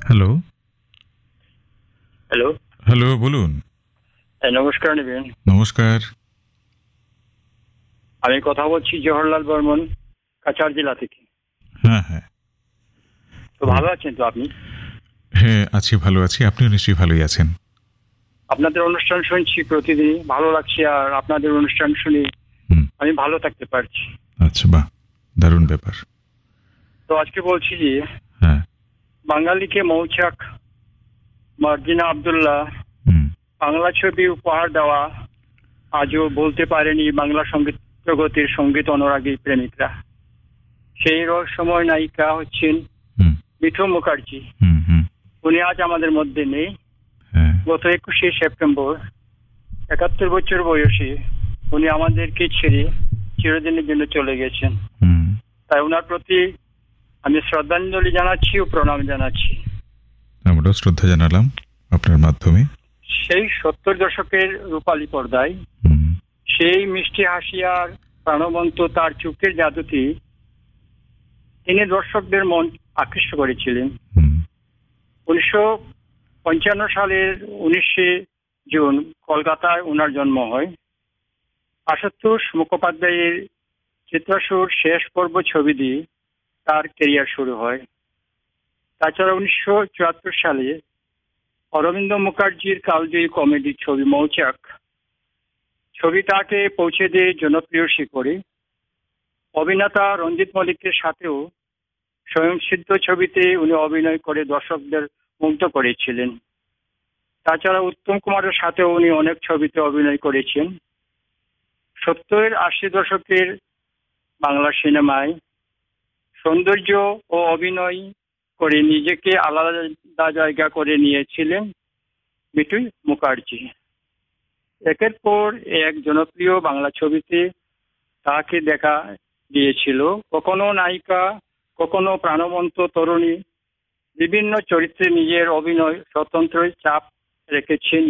Hello. Hello. Hello, বলুন। নমস্কার নেবেন। নমস্কার। আমি কথা বলছি জওহরলাল বর্মন, কাছাড় জেলা থেকে। হ্যাঁ, হ্যাঁ। তো ভালো আছেন তো আপনি? হ্যাঁ, আছি, ভালো আছি। আপনিও নিশ্চয়ই ভালোই আছেন। আপনাদের অনুষ্ঠান শুনছি প্রতিদিনই, ভালো লাগছে। আর আপনাদের অনুষ্ঠান শুনে হুম। আমি ভালো থাকতে পারছি। আচ্ছা, বাহ! দারুণ ব্যাপার। তো আজকে বলছি যে হ্যাঁ। বাঙালিকে মৌচাক মার্জিনা আব্দুল্লাহ হুম। বাংলা ছবি উপহার দেওয়া আজও বলতে পারেনি বাংলা সঙ্গীত জগতের সঙ্গীত অনুরাগী প্রেমিকরা। সেই রহস্যময় নায়িকা হচ্ছেন হুম। মিঠু মুখার্জি। হুম। হুম। উনি আজ আমাদের মধ্যে নেই। হ্যাঁ। গত 21শে সেপ্টেম্বর 71 বছর বয়সে উনি আমাদেরকে ছেড়ে চিরদিনের জন্য চলে গেছেন। হুম। তাই ওনার প্রতি আমি শ্রদ্ধাঞ্জলি জানাচ্ছি ও প্রণাম জানাচ্ছি। আমরাও শ্রদ্ধা জানালাম আপনার মাধ্যমে। সেই 70 দশকের রূপালী পর্দায় হুম। সেই মিষ্টি হাসি আর প্রাণবন্ত তার চোখের জাদুতে তিনি দর্শকদের মন আকৃষ্ট করেছিলেন। হুম। 1955 সালের 19শে জুন কলকাতায় ওনার জন্ম হয়। আশুতোষ মুখোপাধ্যায়ের চিত্রাসুর শেষ পর্ব ছবি দিয়ে তার ক্যারিয়ার শুরু হয়। তাছাড়া 1974 সালে অরবিন্দ মুখার্জির কালজয়ী কমেডি ছবি মৌচাক ছবিটাকে পৌঁছে দিয়ে জনপ্রিয় শিখরে। অভিনেতা রঞ্জিত মল্লিকের সাথেও স্বয়ংসিদ্ধ ছবিতে উনি অভিনয় করে দর্শকদের মুগ্ধ করেছিলেন। তাছাড়া উত্তম কুমারের সাথেও উনি অনেক ছবিতে অভিনয় করেছেন। 70-80 দশকের বাংলা সিনেমায় সৌন্দর্য ও অভিনয় করে নিজেকে আলাদা জায়গা করে নিয়েছিলেন মিঠু মুখার্জি। একের পর এক জনপ্রিয় বাংলা ছবিতে তাকে দেখা দিয়েছিল। কখনো নায়িকা, কখনো প্রাণবন্ত তরুণী, বিভিন্ন চরিত্রে নিজের অভিনয় স্বতন্ত্র চাপ রেখেছেন